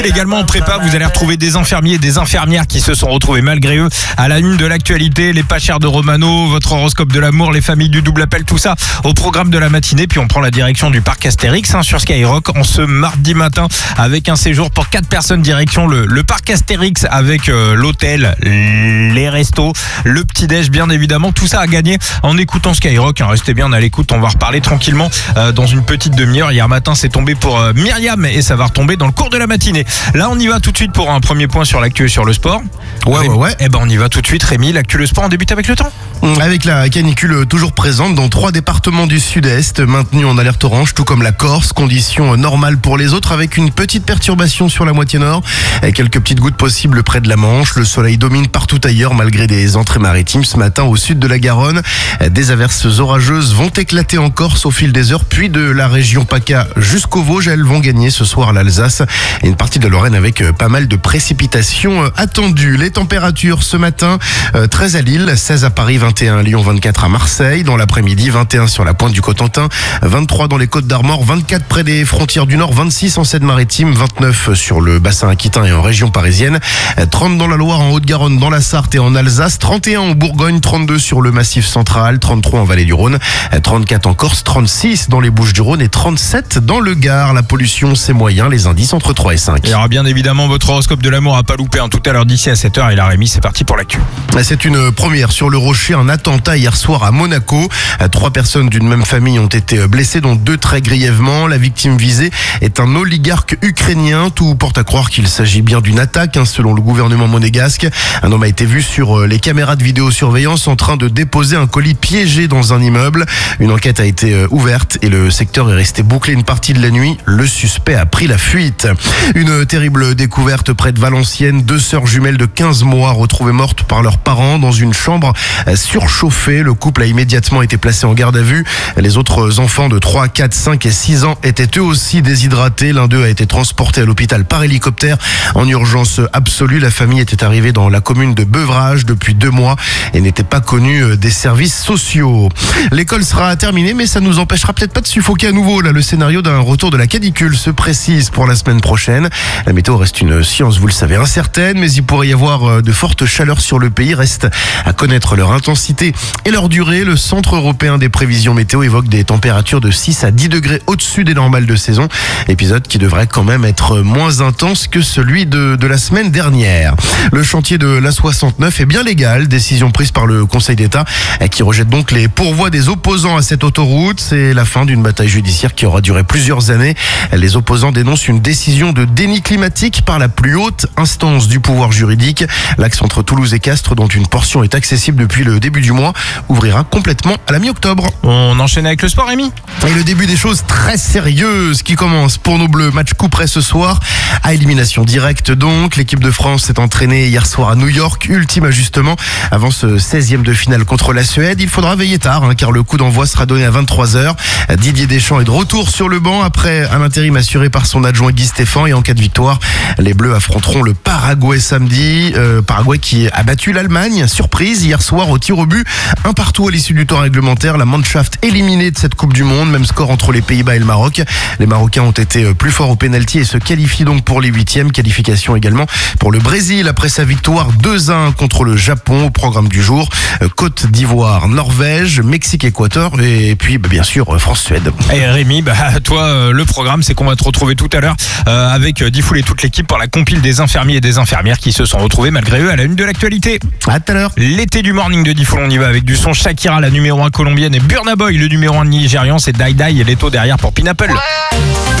Également en prépa, vous allez retrouver des infirmiers et des infirmières qui se sont retrouvés malgré eux à la une de l'actualité, les pas chers de Romano, votre horoscope de l'amour, les familles du double appel, tout ça au programme de la matinée. Puis on prend la direction du parc Astérix sur Skyrock en ce mardi matin avec un séjour pour 4 personnes direction le parc Astérix avec l'hôtel, les restos, le petit-déj bien évidemment. Tout ça à gagner en écoutant Skyrock. Restez bien à l'écoute, on va reparler tranquillement dans une petite demi-heure. Hier matin c'est tombé pour Myriam et ça va retomber dans le cours de la matinée. Là, on y va tout de suite pour un premier point sur l'actu et sur le sport. Ouais. Eh ben, on y va tout de suite. Rémi, l'actu, le sport, on débute avec le temps. Avec la canicule toujours présente dans 3 départements du sud-est, maintenus en alerte orange, tout comme la Corse. Conditions normales pour les autres, avec une petite perturbation sur la moitié nord. Et quelques petites gouttes possibles près de la Manche. Le soleil domine partout ailleurs, malgré des entrées maritimes. Ce matin, au sud de la Garonne, des averses orageuses vont éclater en Corse au fil des heures. Puis de la région PACA jusqu'au Vosges, elles vont gagner ce soir l'Alsace et une partie de Lorraine avec pas mal de précipitations attendues. Les températures ce matin, 13 à Lille, 16 à Paris, 21 à Lyon, 24 à Marseille. Dans l'après-midi, 21 sur la pointe du Cotentin, 23 dans les Côtes d'Armor, 24 près des frontières du Nord, 26 en Seine-Maritime, 29 sur le bassin aquitain et en région parisienne, 30 dans la Loire, en Haute-Garonne, dans la Sarthe et en Alsace, 31 en Bourgogne, 32 sur le Massif central, 33 en Vallée du Rhône, 34 en Corse, 36 dans les Bouches-du-Rhône et 37 dans le Gard. La pollution, c'est moyen, les indices entre 3 et 5. Il y aura bien évidemment votre horoscope de l'amour à pas louper tout à l'heure d'ici à 7h. Et là, Rémi, c'est parti pour l'actu. C'est une première sur le Rocher, un attentat hier soir à Monaco. 3 personnes d'une même famille ont été blessées, dont 2 très grièvement. La victime visée est un oligarque ukrainien. Tout porte à croire qu'il s'agit bien d'une attaque, selon le gouvernement monégasque. Un homme a été vu sur les caméras de vidéosurveillance en train de déposer un colis piégé dans un immeuble. Une enquête a été ouverte et le secteur est resté bouclé une partie de la nuit. Le suspect a pris la fuite. Une terrible découverte près de Valenciennes. 2 sœurs jumelles de 15 mois retrouvées mortes par leurs parents dans une chambre surchauffée. Le couple a immédiatement été placé en garde à vue. Les autres enfants de 3, 4, 5 et 6 ans étaient eux aussi déshydratés. L'un d'eux a été transporté à l'hôpital par hélicoptère en urgence absolue. La famille était arrivée dans la commune de Beuvrages depuis 2 mois et n'était pas connue des services sociaux. L'école sera terminée, mais ça nous empêchera peut-être pas de suffoquer à nouveau. Là, le scénario d'un retour de la canicule se précise pour la semaine prochaine. La météo reste une science, vous le savez, incertaine, mais il pourrait y avoir de fortes chaleurs sur le pays. Reste à connaître leur intensité et leur durée. Le Centre européen des prévisions météo évoque des températures de 6 à 10 degrés au-dessus des normales de saison. Épisode qui devrait quand même être moins intense que celui de la semaine dernière. Le chantier de l'A69 est bien légal. Décision prise par le Conseil d'État qui rejette donc les pourvois des opposants à cette autoroute. C'est la fin d'une bataille judiciaire qui aura duré plusieurs années. Les opposants dénoncent une décision de déni climatique par la plus haute instance du pouvoir juridique. L'axe entre Toulouse et Castres, dont une portion est accessible depuis le début du mois, ouvrira complètement à la mi-octobre. On enchaîne avec le sport, Rémi. Et le début des choses très sérieuses qui commencent pour nos Bleus. Match coup près ce soir, à élimination directe donc. L'équipe de France s'est entraînée hier soir à New York. Ultime ajustement avant ce 16e de finale contre la Suède. Il faudra veiller tard, car le coup d'envoi sera donné à 23h. Didier Deschamps est de retour sur le banc après un intérim assuré par son adjoint Guy Stéphane. Et en cas de victoire, les Bleus affronteront le Paraguay samedi. Paraguay qui a battu l'Allemagne, surprise, hier soir au tir au but. 1-1 à l'issue du temps réglementaire. La Mannschaft éliminée de cette Coupe du Monde. Même score entre les Pays-Bas et le Maroc. Les Marocains ont été plus forts au pénalty et se qualifient donc pour les 8e. Qualification également pour le Brésil après sa victoire 2-1 contre le Japon. Au programme du jour, Côte d'Ivoire, Norvège, Mexique, Équateur et puis bien sûr France-Suède. Et Rémi, toi le programme c'est qu'on va te retrouver tout à l'heure avec Diffoul et toute l'équipe pour la compile des infirmiers et des infirmières qui se sont retrouvés malgré eux à la une de l'actualité. À tout à l'heure. L'été du morning de Diffoul, on y va avec du son Shakira, la numéro 1 colombienne, et Burna Boy, le numéro 1 nigérian. C'est Die Die et Leto derrière pour Pineapple.